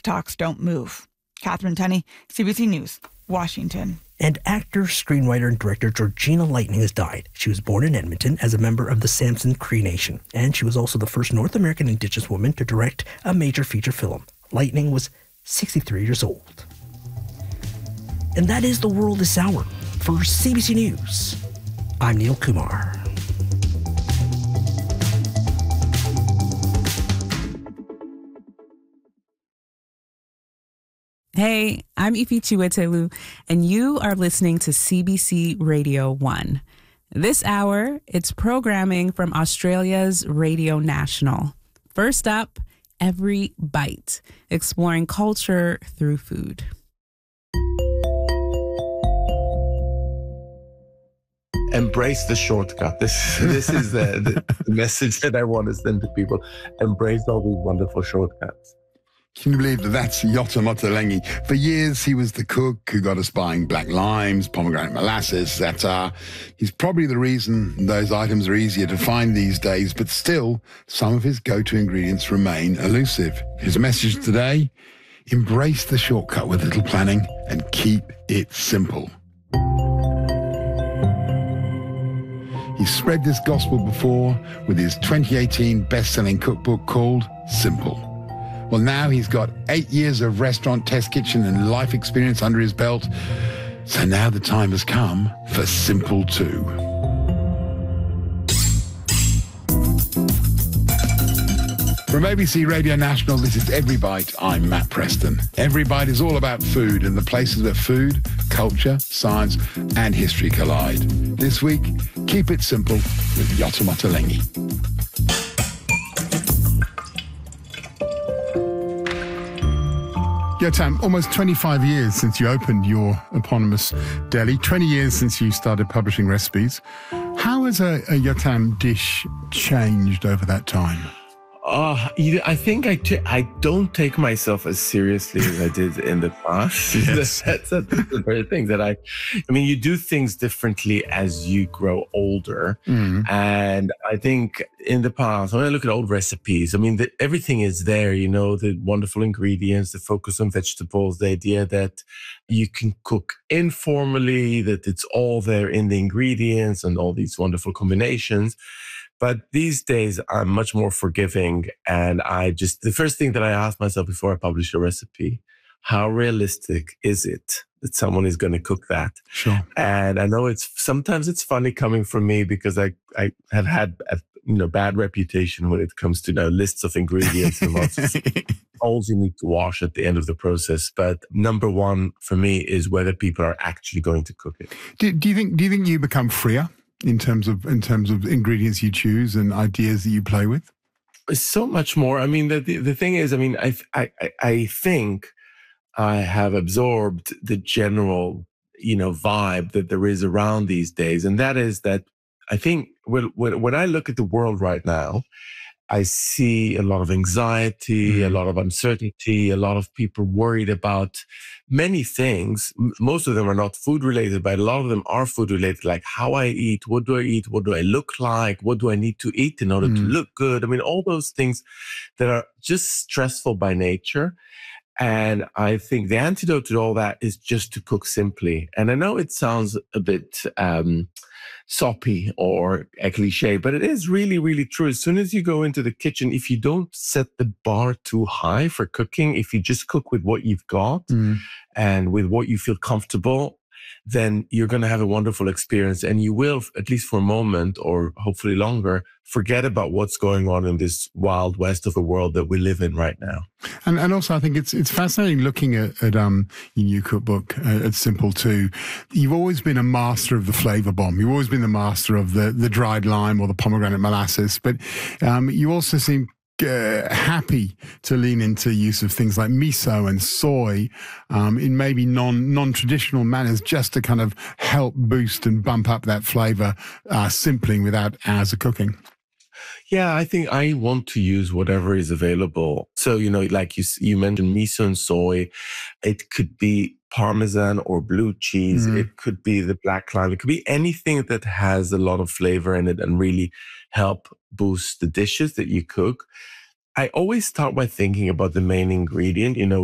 talks don't move. Catherine Tunney, CBC News, Washington. And actor, screenwriter, and director Georgina Lightning has died. She was born in Edmonton as a member of the Samson Cree Nation, and she was also the first North American Indigenous woman to direct a major feature film. Lightning was 63 years old. And that is the world this hour. For CBC News, I'm Neil Kumar. Hey, I'm Ifi Chiwetelu, and you are listening to CBC Radio 1. This hour, it's programming from Australia's Radio National. First up, Every Bite, exploring culture through food. Embrace the shortcut. This is the message that I want to send to people. Embrace all these wonderful shortcuts. Can you believe that that's Yota Motalengi? For years, he was the cook who got us buying black limes, pomegranate molasses, za'atar. He's probably the reason those items are easier to find these days, but still, some of his go-to ingredients remain elusive. His message today, embrace the shortcut with little planning and keep it simple. He spread this gospel before with his 2018 best-selling cookbook called Simple. Well, now he's got 8 years of restaurant, test kitchen and life experience under his belt. So now the time has come for Simple 2. From ABC Radio National, this is Every Bite. I'm Matt Preston. Every Bite is all about food and the places where food, culture, science and history collide. This week, keep it simple with Yota Motalengi. Yotam, almost 25 years since you opened your eponymous deli, 20 years since you started publishing recipes. How has a Yotam dish changed over that time? I think I don't take myself as seriously as I did in the past. Yes. That's the very thing that I mean, you do things differently as you grow older. Mm. And I think in the past, when I look at old recipes, I mean, everything is there, you know, the wonderful ingredients, the focus on vegetables, the idea that you can cook informally, that it's all there in the ingredients and all these wonderful combinations. But these days, I'm much more forgiving. And the first thing that I ask myself before I publish a recipe, how realistic is it that someone is going to cook that? Sure. And I know sometimes it's funny coming from me because I have had a bad reputation when it comes to lists of ingredients and lots of bowls you need to wash at the end of the process. But number one for me is whether people are actually going to cook it. Do you think you become freer in terms of ingredients you choose and ideas that you play with? It's so much more. I mean, the thing is, I mean, I think I have absorbed the general, vibe that there is around these days. And that is that I think when I look at the world right now, I see a lot of anxiety, a lot of uncertainty, a lot of people worried about many things. Most of them are not food related, but a lot of them are food related, like how I eat, what do I look like, what do I need to eat in order to look good? I mean, all those things that are just stressful by nature. And I think the antidote to all that is just to cook simply. And I know it sounds a bit soppy or a cliche, but it is really, really true. As soon as you go into the kitchen, if you don't set the bar too high for cooking, if you just cook with what you've got and with what you feel comfortable, then you're going to have a wonderful experience. And you will, at least for a moment or hopefully longer, forget about what's going on in this wild west of the world that we live in right now. And also, I think it's fascinating looking at your new cookbook at Simple 2. You've always been a master of the flavor bomb. You've always been the master of the dried lime or the pomegranate molasses. But you also seem happy to lean into use of things like miso and soy in maybe non-traditional manners, just to kind of help boost and bump up that flavor simply without hours of cooking. Yeah, I think I want to use whatever is available. So, like you mentioned miso and soy, it could be Parmesan or blue cheese. It could be the black lime. It could be anything that has a lot of flavor in it and really help boost the dishes that you cook. I always start by thinking about the main ingredient,